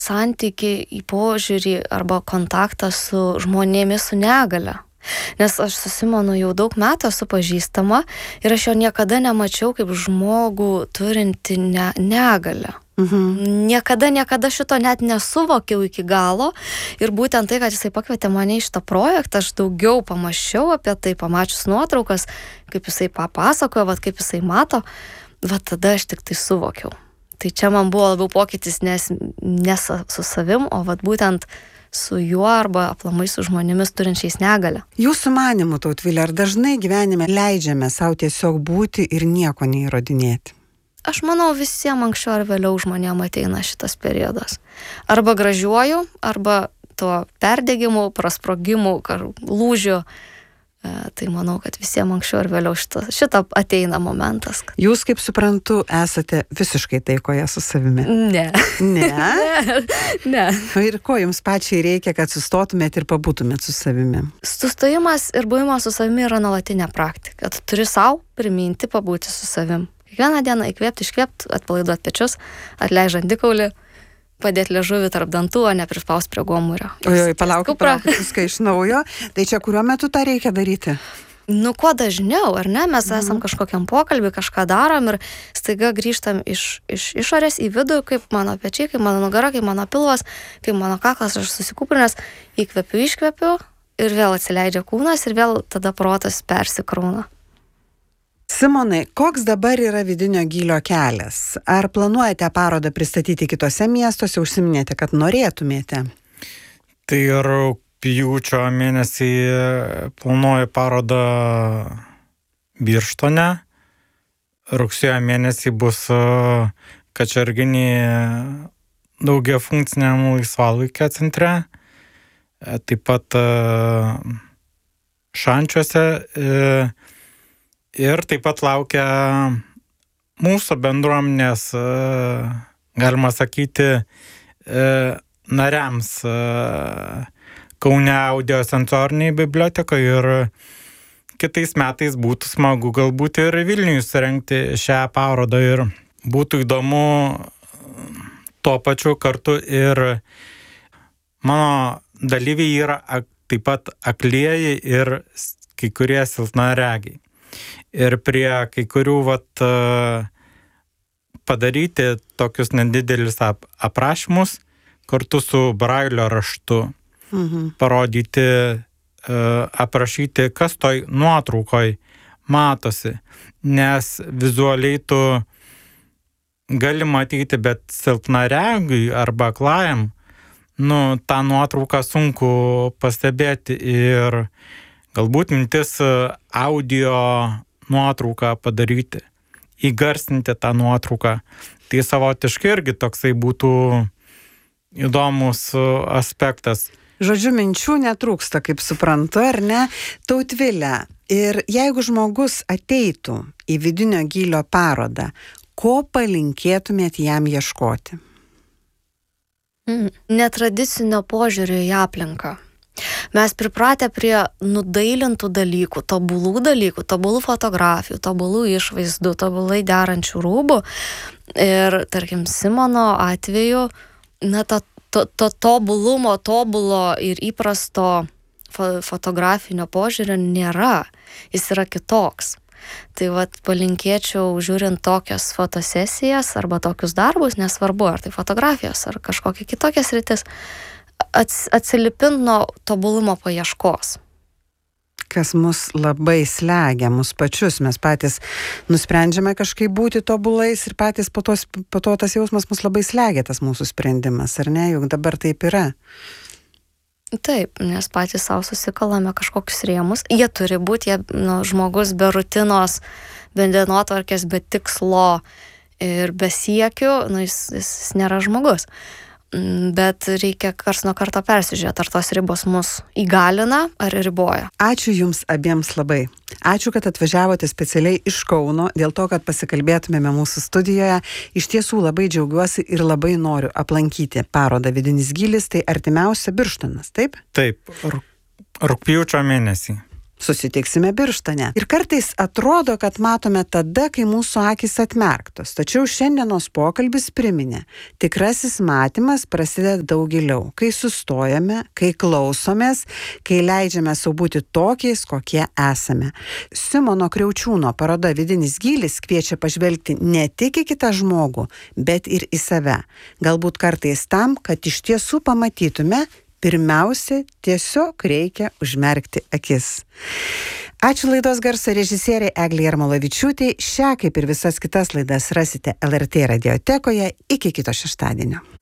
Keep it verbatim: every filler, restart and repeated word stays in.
santykį, į požiūrį arba kontaktą su žmonėmis su negale. Nes aš su Simonu jau daug metų esu pažįstama ir aš jo niekada nemačiau kaip žmogų turinti ne, negalę. Mhm. Niekada, niekada šito net nesuvokiau iki galo ir būtent tai, kad jisai pakvietė mane į šitą projektą, aš daugiau pamačiau apie tai, pamačius nuotraukas, kaip jisai papasakojo, vat, kaip jisai mato, va tada aš tik tai suvokiau. Tai čia man buvo labiau pokytis nes, nes su savim, o vat būtent su juo arba aplamai su žmonėmis turinčiais negalę. Jūsų manymu, Tautvilė, ar dažnai gyvenime leidžiame savo tiesiog būti ir nieko neįrodinėti? Aš manau, visiems anksčiau ar vėliau žmonėm ateina šitas periodas. Arba gražiuoju, arba tuo perdegimu, prasprogimu, lūžiu. E, tai manau, kad visiems anksčiau ar vėliau šitą, šitą ateina momentas. Jūs, kaip suprantu, esate visiškai taikoje su savimi? Ne. Ne? ne. ne. Ir ko jums pačiai reikia, kad sustotumėt ir pabūtumėt su savimi? Sustojimas ir buvimas su savimi yra nuolatinė praktika. Kad turi savo priminti pabūti su savim. Kiekvieną dieną įkvėpti, iškvėpti, atpalaiduoti pečius, atleidžiant dikaulį, padėti liežuvį tarp dantų, o ne prispaus prie gomurio. Ojoj, palaukit, palaukit, viską iš naujo. Tai čia kuriuo metu tą reikia daryti? Nu, kuo dažniau, ar ne? Mes mhm. esam kažkokiam pokalbį, kažką darom ir staiga grįžtam iš, iš išorės į vidų, kaip mano pečiai, kaip mano nugara, kaip mano pilvas, kaip mano kaklas, aš susikūprinęs, įkvepiu, iškvepiu ir vėl atsileidžia kūnas ir vėl tada protas persikrauna. Simonai, koks dabar yra vidinio gylio kelias? Ar planuojate parodą pristatyti kitose miestuose, užsiminėte, kad norėtumėte? Tai rugpjūčio mėnesį planuoju parodą Birštone. Rugsėjo mėnesį bus Kačerginė daugiafunkciniam laisvalaikio centre. Taip pat Šančiuose. Ir taip pat laukia mūsų bendruomenės, galima sakyti, nariams Kaune audiosensoriniai bibliotekai ir kitais metais būtų smagu galbūt ir Vilniuje surengti šią parodą ir būtų įdomu tuo pačiu kartu ir mano dalyviai yra taip pat aklieji ir kai kurie silpnaregiai. Ir prie kai kurių vat, padaryti tokius nedidelius ap, aprašymus kartu su brailio raštu. Mhm. Parodyti, aprašyti, kas toj nuotraukoj matosi. Nes vizualiai tu gali matyti, bet silpnaregiui arba aklajam, nu, tą nuotrauką sunku pastebėti ir galbūt mintis audio nuotrauką padaryti, įgarsinti tą nuotrauką. Tai savotiškai irgi toksai būtų įdomus aspektas. Žodžiu, minčių netrūksta, kaip suprantu, ar ne? Tautvilė, ir jeigu žmogus ateitų į vidinio gylio parodą, ko palinkėtumėt jam ieškoti? Mm, netradicinio požiūrio į aplinką. Mes pripratę prie nudailintų dalykų, tobulų dalykų, tobulų fotografijų, tobulų išvaizdų, tobulai derančių rūbų. Ir, tarkim, Simono atveju, na, to, to, to tobulumo, tobulo ir įprasto fo, fotografinio požiūrio nėra. Jis yra kitoks. Tai vat palinkėčiau, žiūrint tokias fotosesijas arba tokius darbus, nesvarbu, ar tai fotografijos, ar kažkokia kitokia sritis, atsilipint nuo tobulumo paieškos. Kas mus labai slegia, mus pačius. Mes patys nusprendžiame kažkaip būti tobulais ir patys po, tos, po to tas jausmas mus labai slegia, tas mūsų sprendimas, ar ne? Juk dabar taip yra. Taip, nes patys savo susikalame kažkokius rėmus. Jie turi būti, jie, nu, žmogus be rutinos, be dienotvarkės, be tikslo ir be siekių, nu, jis, jis nėra žmogus. Bet reikia kars nuo karto persižiūrėti, ar tos ribos mus įgalina ar riboja. Ačiū Jums abiems labai. Ačiū, kad atvažiavote specialiai iš Kauno, dėl to, kad pasikalbėtumėme mūsų studijoje. Iš tiesų labai džiaugiuosi ir labai noriu aplankyti parodą Vidinis gylis, tai artimiausia Birštonas, taip? Taip, rugpjūčio mėnesį. susitiksime Birštone. Ir kartais atrodo, kad matome tada, kai mūsų akys atmerktos. Tačiau šiandienos pokalbis priminė, tikrasis matymas prasideda daug giliau, kai sustojame, kai klausomės, kai leidžiame sau būti tokiais, kokie esame. Simono Kriaučiūno paroda Vidinis gylis kviečia pažvelgti ne tik į kitą žmogų, bet ir į save. Galbūt kartais tam, kad iš tiesų pamatytume, pirmiausia, tiesiog reikia užmerkti akis. Ačiū laidos garso režisierė Eglė Jarmolavičiūtė. Šią, kaip ir visas kitas laidas, rasite L R T radiotekoje. Iki kito šeštadienio.